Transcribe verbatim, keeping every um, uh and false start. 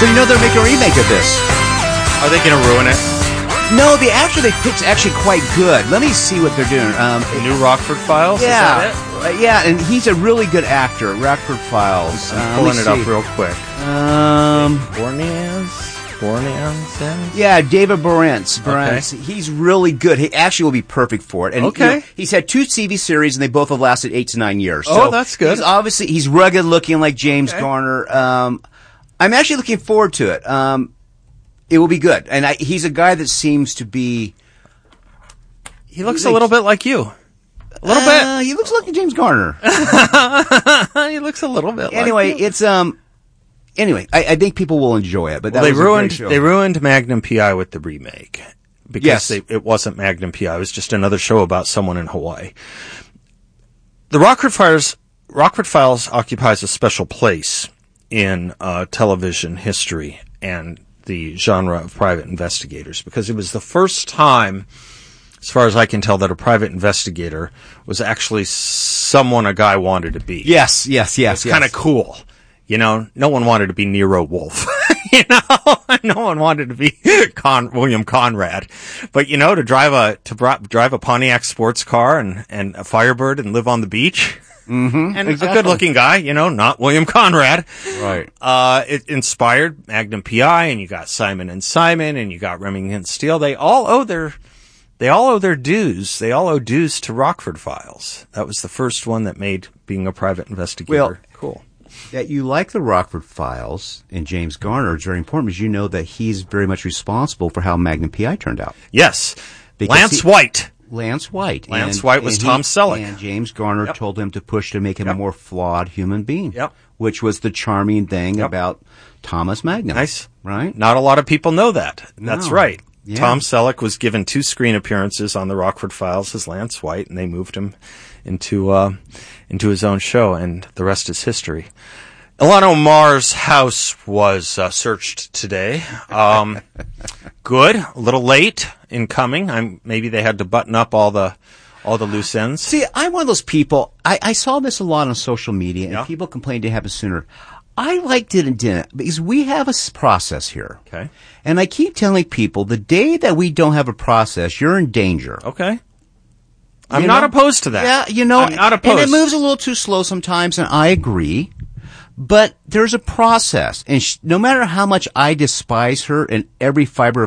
So you know they're making a remake of this. Are they going to ruin it? No, the actor they picked is actually quite good. Let me see what they're doing. Um, The new Rockford Files? yeah, Is that Uh, yeah, and he's a really good actor. Rockford Files. it? I'm Uh, pulling let it me up see. real quick. Um, Borneas? Borneas? yeah, David Borentz. Borentz. He's really good. He actually will be perfect for it. And Okay. you know, he's had two T V series, and they both have lasted eight to nine years. Oh, So that's good. He's obviously he's rugged looking like James Okay. Garner. Um, I'm actually looking forward to it. Um, it will be good, and I, he's a guy that seems to be. He looks a little bit like you. A little Uh, he looks like James Garner. bit. He looks a little bit Anyway, like you. it's um. Anyway, I, I think people will enjoy it. But that Well, they was a great ruined show. they ruined Magnum P I with the remake because Yes. they, it wasn't Magnum P I. It was just another show about someone in Hawaii. The Rockford Files Rockford Files occupies a special place in uh, television history and the genre of private investigators because it was the first time, as far as I can tell, that a private investigator was actually someone a guy wanted to be. Yes, yes, yes. It's yes. kind of cool. You know, no one wanted to be Nero Wolfe. You know, no one wanted to be Con- William Conrad. But, you know, to drive a, to bra- drive a Pontiac sports car and, and a Firebird and live on the beach. Mm-hmm. And exactly. a good looking guy, you know, not William Conrad. Right. Uh, it inspired Magnum P I, and you got Simon and Simon, and you got Remington Steele. They all owe their, they all owe their dues. They all owe dues to Rockford Files. That was the first one that made being a private investigator Well, cool. That you like the Rockford Files and James Garner is very important because you know that he's very much responsible for how Magnum P I turned out. Yes. Because Lance he- White. Lance White. Lance And- White was and Tom he- Selleck. And James Garner Yep. told him to push to make him Yep. a more flawed human being. Yep. Which was the charming thing Yep. about Thomas Magnum. Nice. Right? Not a lot of people know that. That's No. right. Yeah. Tom Selleck was given two screen appearances on the Rockford Files as Lance White, and they moved him into uh, into his own show, and the rest is history. Ilhan Omar's house was uh, searched today. Um, good. A little late in coming. I'm, maybe they had to button up all the all the loose ends. See, I'm one of those people. I, I saw this a lot on social media, and Yeah. people complained it happened sooner. I liked it and didn't because we have a s- process here. Okay. And I keep telling people the day that we don't have a process, you're in danger. Okay. I'm You not know? opposed to that. Yeah, you know, I'm not opposed. and it moves a little too slow sometimes, and I agree. But there's a process, and sh- no matter how much I despise her and every fiber of